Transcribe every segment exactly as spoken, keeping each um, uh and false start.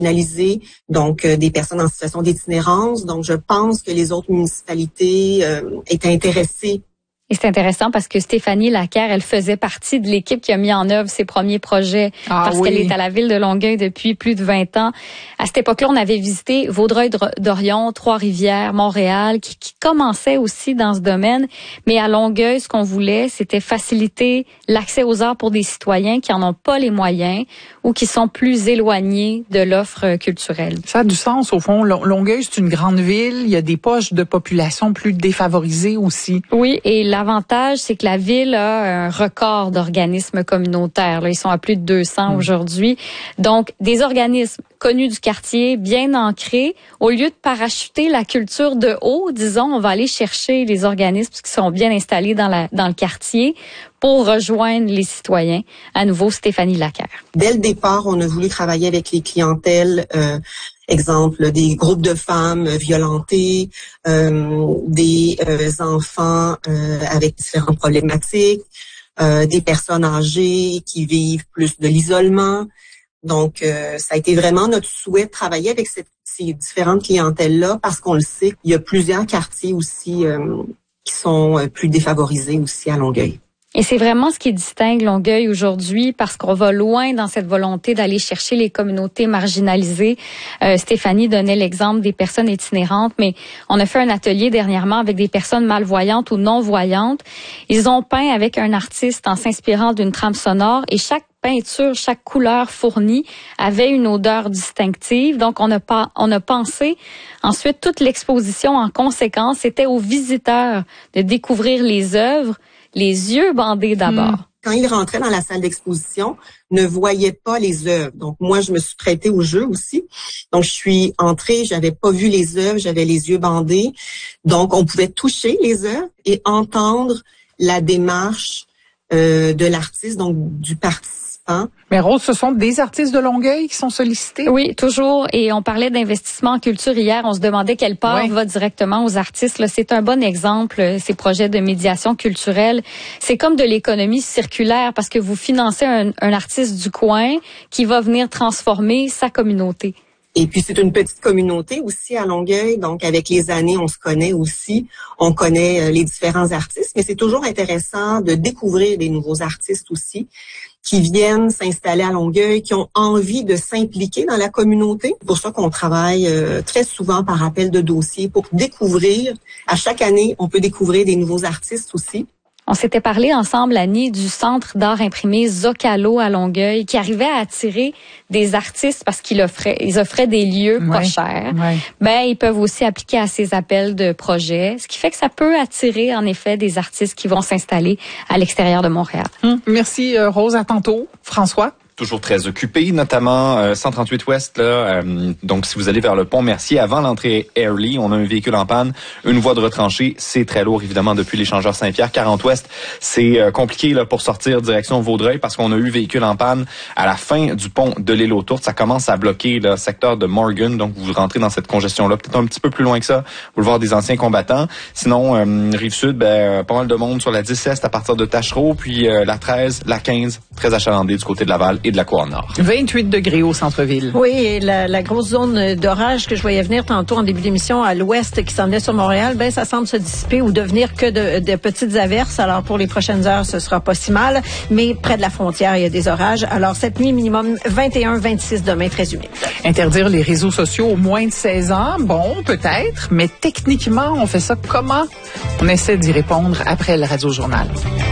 marginalisées, donc euh, des personnes en situation d'itinérance. Donc, je pense que les autres municipalités euh, étaient intéressées. Et c'est intéressant parce que Stéphanie Laquerre, elle faisait partie de l'équipe qui a mis en œuvre ses premiers projets ah, parce oui. qu'elle est à la ville de Longueuil depuis plus de vingt ans. À cette époque-là, on avait visité Vaudreuil-Dorion, Trois-Rivières, Montréal, qui, qui commençait aussi dans ce domaine. Mais à Longueuil, ce qu'on voulait, c'était faciliter l'accès aux arts pour des citoyens qui en ont pas les moyens ou qui sont plus éloignés de l'offre culturelle. Ça a du sens, au fond. Longueuil, c'est une grande ville. Il y a des poches de population plus défavorisées aussi. Oui, et là, l'avantage, c'est que la ville a un record d'organismes communautaires. Là, ils sont à plus de deux cents mmh. aujourd'hui. Donc, des organismes connus du quartier, bien ancrés. Au lieu de parachuter la culture de haut, disons, on va aller chercher les organismes qui sont bien installés dans, la, dans le quartier pour rejoindre les citoyens. À nouveau, Stéphanie Laquerre. Dès le départ, on a voulu travailler avec les clientèles, euh, exemple, des groupes de femmes violentées, euh, des euh, enfants euh, avec différentes problématiques, euh, des personnes âgées qui vivent plus de l'isolement. Donc, euh, ça a été vraiment notre souhait de travailler avec cette, ces différentes clientèles-là parce qu'on le sait, il y a plusieurs quartiers aussi euh, qui sont euh, plus défavorisés aussi à Longueuil. Et c'est vraiment ce qui distingue Longueuil aujourd'hui parce qu'on va loin dans cette volonté d'aller chercher les communautés marginalisées. Euh, Stéphanie donnait l'exemple des personnes itinérantes, mais on a fait un atelier dernièrement avec des personnes malvoyantes ou non-voyantes. Ils ont peint avec un artiste en s'inspirant d'une trame sonore et chaque peinture, chaque couleur fournie avait une odeur distinctive. Donc, on a pas, on a pensé ensuite toute l'exposition en conséquence. C'était aux visiteurs de découvrir les œuvres, les yeux bandés d'abord. Mmh. Quand ils rentraient dans la salle d'exposition, ne voyaient pas les œuvres. Donc, moi, je me suis prêtée au jeu aussi. Donc, je suis entrée, j'avais pas vu les œuvres, j'avais les yeux bandés. Donc, on pouvait toucher les œuvres et entendre la démarche euh, de l'artiste, donc du participant. Mais Rose, ce sont des artistes de Longueuil qui sont sollicités? Oui, toujours. Et on parlait d'investissement en culture hier. On se demandait quelle part oui. va directement aux artistes. Là, c'est un bon exemple, ces projets de médiation culturelle. C'est comme de l'économie circulaire parce que vous financez un, un artiste du coin qui va venir transformer sa communauté. Et puis, c'est une petite communauté aussi à Longueuil. Donc, avec les années, on se connaît aussi. On connaît les différents artistes. Mais c'est toujours intéressant de découvrir des nouveaux artistes aussi qui viennent s'installer à Longueuil, qui ont envie de s'impliquer dans la communauté. C'est pour ça qu'on travaille euh, très souvent par appel de dossier pour découvrir. À chaque année, on peut découvrir des nouveaux artistes aussi. On s'était parlé ensemble, Annie, du Centre d'art imprimé Zocalo à Longueuil, qui arrivait à attirer des artistes parce qu'ils offraient, ils offraient des lieux pas ouais, chers. Ouais. Ben, ils peuvent aussi appliquer à ces appels de projets, ce qui fait que ça peut attirer, en effet, des artistes qui vont s'installer à l'extérieur de Montréal. Hum, merci, euh, Rose. À tantôt. François? Toujours très occupé, notamment euh, cent trente-huit Ouest. Là, euh, donc, si vous allez vers le pont Mercier, avant l'entrée Airlie, on a un véhicule en panne, une voie de retranchée. C'est très lourd, évidemment, depuis l'échangeur Saint-Pierre. quarante Ouest, c'est euh, compliqué là pour sortir direction Vaudreuil parce qu'on a eu véhicule en panne à la fin du pont de l'île aux Tourtes. Ça commence à bloquer le secteur de Morgan. Donc, vous rentrez dans cette congestion-là, peut-être un petit peu plus loin que ça, boulevard des Anciens Combattants. Sinon, euh, Rive-Sud, ben, pas mal de monde sur la dix Est à partir de Tachereau, puis euh, la treize, la quinze, très achalandée du côté de Laval et de la Couronne-Nord. vingt-huit degrés au centre-ville. Oui, et la, la grosse zone d'orage que je voyais venir tantôt en début d'émission à l'ouest qui s'en venait sur Montréal, ben ça semble se dissiper ou devenir que de, de petites averses. Alors pour les prochaines heures, ce sera pas si mal, mais près de la frontière, il y a des orages. Alors cette nuit, minimum vingt et un vingt-six demain, très humide. Interdire les réseaux sociaux aux moins de seize ans, bon, peut-être, mais techniquement, on fait ça comment? On essaie d'y répondre après le Radio-Journal.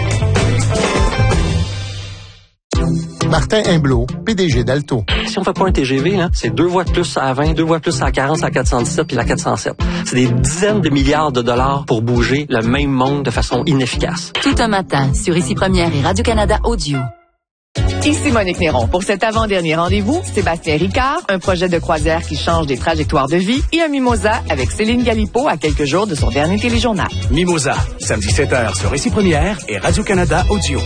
Martin Imblot, P D G d'Alto. Si on fait pas un T G V, là, c'est deux voies de plus à vingt, deux voies de plus à quarante, à quatre cent dix-sept puis la quatre cent sept. C'est des dizaines de milliards de dollars pour bouger le même monde de façon inefficace. Tout un matin sur Ici Première et Radio-Canada Audio. Ici Monique Néron. Pour cet avant-dernier rendez-vous, Sébastien Ricard, un projet de croisière qui change des trajectoires de vie et un mimosa avec Céline Galipo à quelques jours de son dernier téléjournal. Mimosa, samedi sept heures sur Ici Première et Radio-Canada Audio.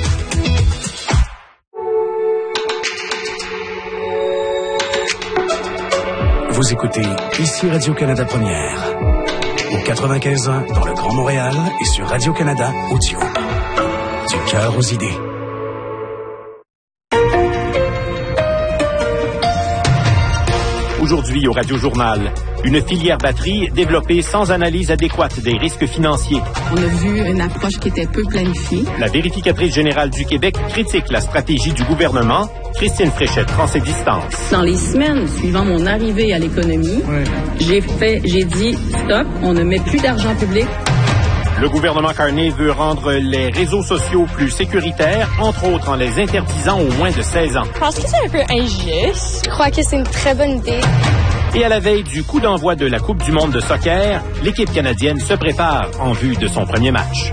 Vous écoutez Ici Radio-Canada Première, au quatre-vingt-quinze ans dans le Grand Montréal et sur Radio-Canada Audio. Du cœur aux idées. Aujourd'hui au Radio-Journal, une filière batterie développée sans analyse adéquate des risques financiers. On a vu une approche qui était peu planifiée. La vérificatrice générale du Québec critique la stratégie du gouvernement. Christine Fréchette prend ses distances. Dans les semaines suivant mon arrivée à l'économie, ouais. j'ai fait, j'ai dit stop, on ne met plus d'argent public. Le gouvernement Carney veut rendre les réseaux sociaux plus sécuritaires, entre autres en les interdisant aux moins de seize ans. Je pense que c'est un peu injuste. Je crois que c'est une très bonne idée. Et à la veille du coup d'envoi de la Coupe du monde de soccer, l'équipe canadienne se prépare en vue de son premier match.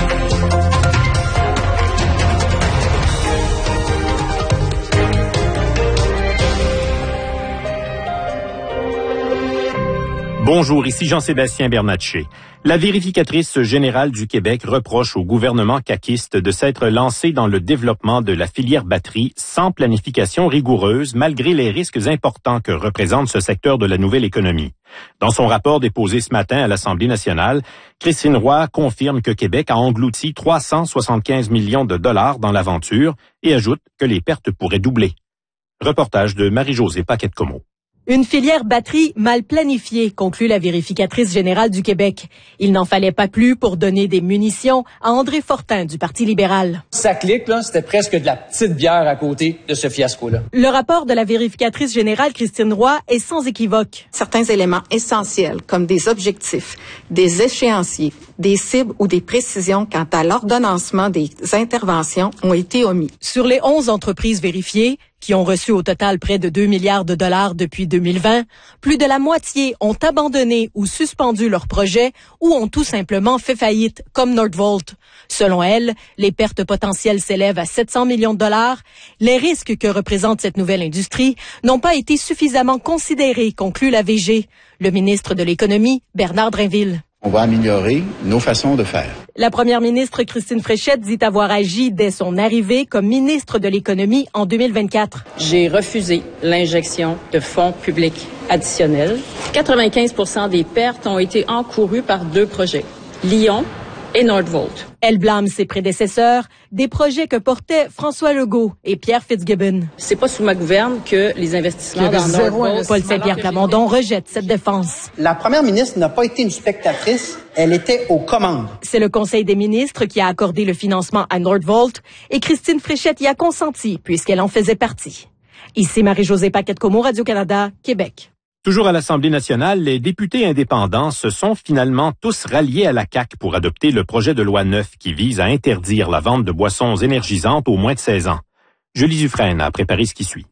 Bonjour, ici Jean-Sébastien Bernatchez. La vérificatrice générale du Québec reproche au gouvernement caquiste de s'être lancé dans le développement de la filière batterie sans planification rigoureuse, malgré les risques importants que représente ce secteur de la nouvelle économie. Dans son rapport déposé ce matin à l'Assemblée nationale, Christine Roy confirme que Québec a englouti trois cent soixante-quinze millions de dollars dans l'aventure et ajoute que les pertes pourraient doubler. Reportage de Marie-Josée Paquette-Comeau. Une filière batterie mal planifiée, conclut la vérificatrice générale du Québec. Il n'en fallait pas plus pour donner des munitions à André Fortin du Parti libéral. Ça clique, là, c'était presque de la petite bière à côté de ce fiasco-là. Le rapport de la vérificatrice générale Christine Roy est sans équivoque. Certains éléments essentiels, comme des objectifs, des échéanciers, des cibles ou des précisions quant à l'ordonnancement des interventions ont été omis. Sur les onze entreprises vérifiées, qui ont reçu au total près de deux milliards de dollars depuis deux mille vingt, plus de la moitié ont abandonné ou suspendu leurs projets ou ont tout simplement fait faillite, comme Nordvolt. Selon elle, les pertes potentielles s'élèvent à sept cents millions de dollars. Les risques que représente cette nouvelle industrie n'ont pas été suffisamment considérés, conclut la V G. Le ministre de l'Économie, Bernard Drinville. On va améliorer nos façons de faire. La première ministre Christine Fréchette dit avoir agi dès son arrivée comme ministre de l'Économie en deux mille vingt-quatre. J'ai refusé l'injection de fonds publics additionnels. quatre-vingt-quinze pour cent des pertes ont été encourues par deux projets, Lyon et Nordvolt. Elle blâme ses prédécesseurs, des projets que portaient François Legault et Pierre Fitzgibbon. C'est pas sous ma gouverne que les investissements dans Nordvolt... Paul Saint-Pierre Plamondon rejette cette défense. La première ministre n'a pas été une spectatrice, elle était aux commandes. C'est le Conseil des ministres qui a accordé le financement à Nordvolt et Christine Fréchette y a consenti puisqu'elle en faisait partie. Ici Marie-Josée Paquette-Comeau, Radio-Canada, Québec. Toujours à l'Assemblée nationale, les députés indépendants se sont finalement tous ralliés à la C A Q pour adopter le projet de loi neuf qui vise à interdire la vente de boissons énergisantes aux moins de seize ans. Julie Dufresne a préparé ce qui suit.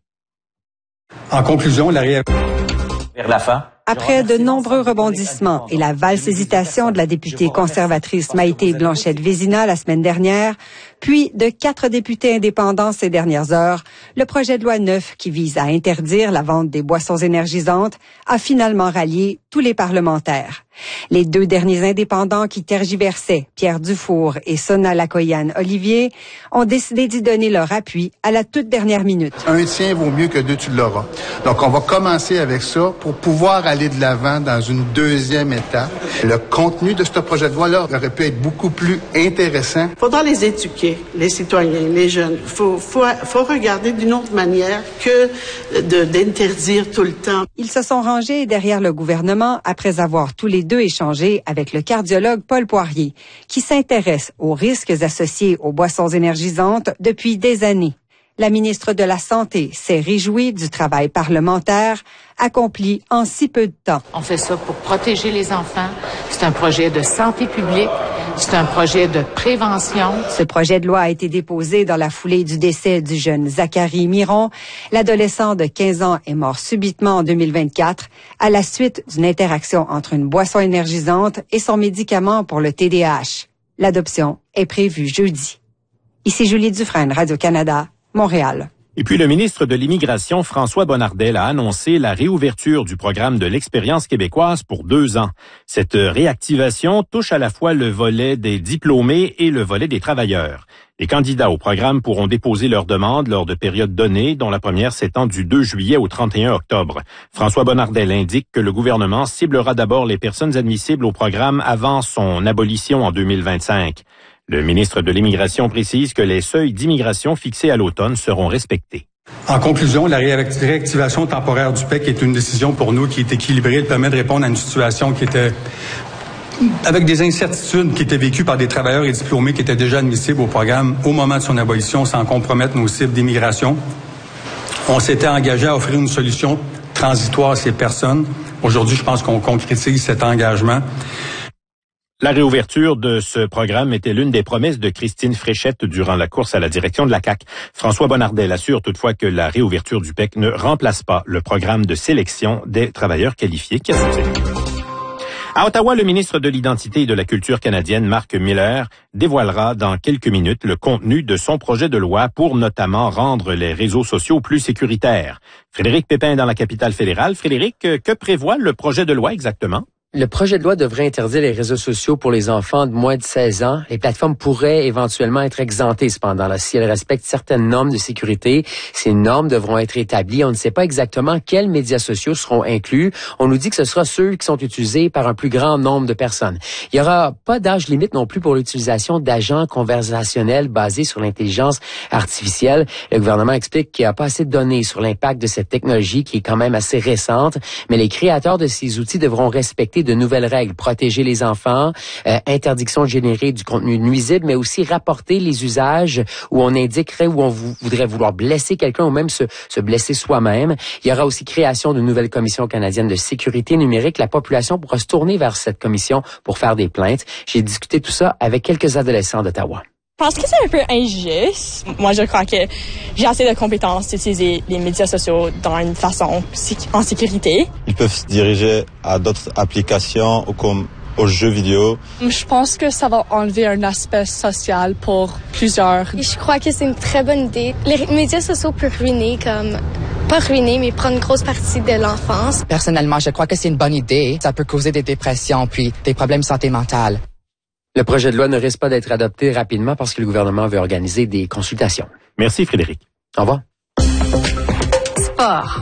En conclusion, la réaction vers la fin. Après de nombreux rebondissements et la valse hésitation de la députée conservatrice Maïté Blanchette-Vézina la semaine dernière, puis de quatre députés indépendants ces dernières heures, le projet de loi neuf qui vise à interdire la vente des boissons énergisantes a finalement rallié tous les parlementaires. Les deux derniers indépendants qui tergiversaient, Pierre Dufour et Sona Lakoyan-Olivier, ont décidé d'y donner leur appui à la toute dernière minute. Un tien vaut mieux que deux, tu l'auras. Donc, on va commencer avec ça pour pouvoir aller de l'avant dans une deuxième étape. Le contenu de ce projet de loi-là aurait pu être beaucoup plus intéressant. Il faudra les éduquer, les citoyens, les jeunes. Il faut, faut, faut regarder d'une autre manière que de, d'interdire tout le temps. Ils se sont rangés derrière le gouvernement après avoir tous les deux échangé avec le cardiologue Paul Poirier, qui s'intéresse aux risques associés aux boissons énergisantes depuis des années. La ministre de la Santé s'est réjouie du travail parlementaire accompli en si peu de temps. On fait ça pour protéger les enfants. C'est un projet de santé publique. C'est un projet de prévention. Ce projet de loi a été déposé dans la foulée du décès du jeune Zachary Miron. L'adolescent de quinze ans est mort subitement en deux mille vingt-quatre à la suite d'une interaction entre une boisson énergisante et son médicament pour le T D A H. L'adoption est prévue jeudi. Ici Julie Dufresne, Radio-Canada, Montréal. Et puis le ministre de l'Immigration, François Bonnardel, a annoncé la réouverture du programme de l'expérience québécoise pour deux ans. Cette réactivation touche à la fois le volet des diplômés et le volet des travailleurs. Les candidats au programme pourront déposer leurs demandes lors de périodes données, dont la première s'étend du deux juillet au trente et un octobre. François Bonnardel indique que le gouvernement ciblera d'abord les personnes admissibles au programme avant son abolition en deux mille vingt-cinq. Le ministre de l'Immigration précise que les seuils d'immigration fixés à l'automne seront respectés. En conclusion, la réactivation temporaire du P E C est une décision pour nous qui est équilibrée. Elle permet de répondre à une situation qui était avec des incertitudes qui étaient vécues par des travailleurs et diplômés qui étaient déjà admissibles au programme au moment de son abolition sans compromettre nos cibles d'immigration. On s'était engagé à offrir une solution transitoire à ces personnes. Aujourd'hui, je pense qu'on concrétise cet engagement. La réouverture de ce programme était l'une des promesses de Christine Fréchette durant la course à la direction de la C A Q. François Bonnardel assure toutefois que la réouverture du P E C ne remplace pas le programme de sélection des travailleurs qualifiés qui a sauté. À Ottawa, le ministre de l'Identité et de la Culture canadienne, Marc Miller, dévoilera dans quelques minutes le contenu de son projet de loi pour notamment rendre les réseaux sociaux plus sécuritaires. Frédéric Pépin dans la capitale fédérale. Frédéric, que prévoit le projet de loi exactement? Le projet de loi devrait interdire les réseaux sociaux pour les enfants de moins de seize ans. Les plateformes pourraient éventuellement être exemptées cependant, là, si elles respectent certaines normes de sécurité. Ces normes devront être établies. On ne sait pas exactement quels médias sociaux seront inclus. On nous dit que ce sera ceux qui sont utilisés par un plus grand nombre de personnes. Il n'y aura pas d'âge limite non plus pour l'utilisation d'agents conversationnels basés sur l'intelligence artificielle. Le gouvernement explique qu'il n'y a pas assez de données sur l'impact de cette technologie qui est quand même assez récente, mais les créateurs de ces outils devront respecter de nouvelles règles, protéger les enfants, euh, interdiction de générer du contenu nuisible, mais aussi rapporter les usages où on indiquerait où on vou- voudrait vouloir blesser quelqu'un ou même se, se blesser soi-même. Il y aura aussi création d'une nouvelle commission canadienne de sécurité numérique. La population pourra se tourner vers cette commission pour faire des plaintes. J'ai discuté tout ça avec quelques adolescents d'Ottawa. Je pense que c'est un peu injuste. Moi, je crois que j'ai assez de compétences d'utiliser les médias sociaux dans une façon en sécurité. Ils peuvent se diriger à d'autres applications comme aux jeux vidéo. Je pense que ça va enlever un aspect social pour plusieurs. Et je crois que c'est une très bonne idée. Les médias sociaux peuvent ruiner comme... pas ruiner, mais prendre une grosse partie de l'enfance. Personnellement, je crois que c'est une bonne idée. Ça peut causer des dépressions puis des problèmes de santé mentale. Le projet de loi ne risque pas d'être adopté rapidement parce que le gouvernement veut organiser des consultations. Merci Frédéric. Au revoir. Sport.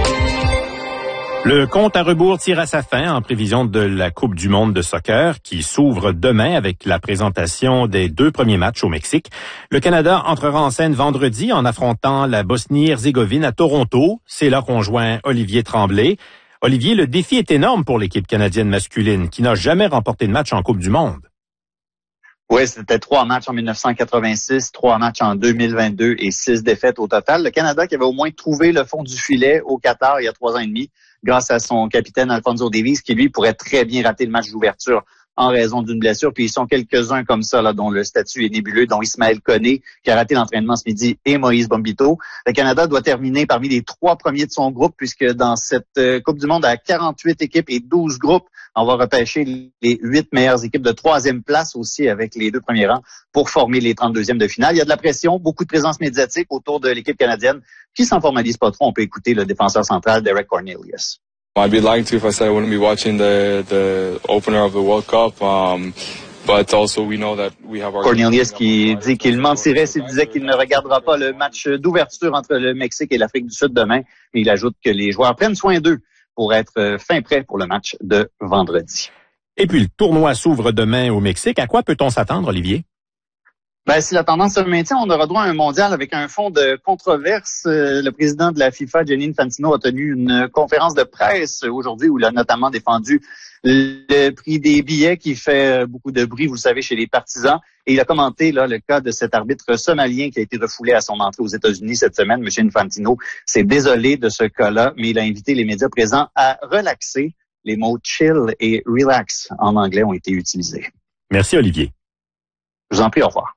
Le compte à rebours tire à sa fin en prévision de la Coupe du monde de soccer qui s'ouvre demain avec la présentation des deux premiers matchs au Mexique. Le Canada entrera en scène vendredi en affrontant la Bosnie-Herzégovine à Toronto. C'est là qu'on joint Olivier Tremblay. Olivier, le défi est énorme pour l'équipe canadienne masculine qui n'a jamais remporté de match en Coupe du monde. Oui, c'était trois matchs en dix-neuf cent quatre-vingt-six, trois matchs en deux mille vingt-deux et six défaites au total. Le Canada qui avait au moins trouvé le fond du filet au Qatar il y a trois ans et demi grâce à son capitaine Alphonso Davies qui, lui, pourrait très bien rater le match d'ouverture en raison d'une blessure. Puis ils sont quelques-uns comme ça, là, dont le statut est nébuleux, dont Ismaël Koné, qui a raté l'entraînement ce midi, et Moïse Bombito. Le Canada doit terminer parmi les trois premiers de son groupe, puisque dans cette euh, Coupe du monde à quarante-huit équipes et douze groupes, on va repêcher les huit meilleures équipes de troisième place aussi avec les deux premiers rangs pour former les trente-deuxièmes de finale. Il y a de la pression, beaucoup de présence médiatique autour de l'équipe canadienne qui s'en formalise pas trop. On peut écouter le défenseur central Derek Cornelius. I'd be lying to you if I said I wouldn't be watching the the opener of the World Cup. Um, but also we know that we have our Cornelius qui dit qu'il mentirait s'il disait qu'il ne regardera pas le match d'ouverture entre le Mexique et l'Afrique du Sud demain. Mais il ajoute que les joueurs prennent soin d'eux pour être fin prêts pour le match de vendredi. Et puis le tournoi s'ouvre demain au Mexique. À quoi peut-on s'attendre, Olivier? Ben, si la tendance se maintient, on aura droit à un mondial avec un fond de controverse. Euh, le président de la FIFA, Gianni Infantino, a tenu une conférence de presse aujourd'hui où il a notamment défendu le prix des billets qui fait beaucoup de bruit, vous le savez, chez les partisans. Et il a commenté là le cas de cet arbitre somalien qui a été refoulé à son entrée aux États-Unis cette semaine. M. Infantino s'est désolé de ce cas-là, mais il a invité les médias présents à relaxer. Les mots « chill » et « relax » en anglais ont été utilisés. Merci, Olivier. Je vous en prie, au revoir.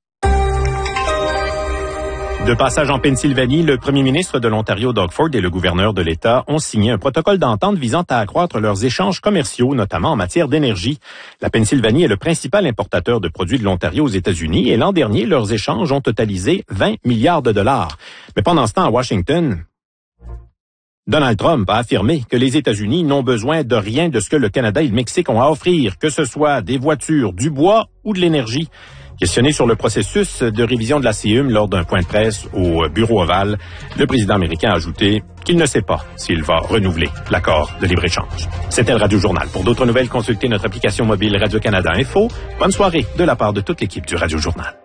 De passage en Pennsylvanie, le premier ministre de l'Ontario, Doug Ford, et le gouverneur de l'État ont signé un protocole d'entente visant à accroître leurs échanges commerciaux, notamment en matière d'énergie. La Pennsylvanie est le principal importateur de produits de l'Ontario aux États-Unis et l'an dernier, leurs échanges ont totalisé vingt milliards de dollars. Mais pendant ce temps, à Washington, Donald Trump a affirmé que les États-Unis n'ont besoin de rien de ce que le Canada et le Mexique ont à offrir, que ce soit des voitures, du bois ou de l'énergie. Questionné sur le processus de révision de la C I U M lors d'un point de presse au Bureau ovale, le président américain a ajouté qu'il ne sait pas s'il va renouveler l'accord de libre-échange. C'était le Radio Journal. Pour d'autres nouvelles, consultez notre application mobile Radio-Canada Info. Bonne soirée de la part de toute l'équipe du Radio Journal.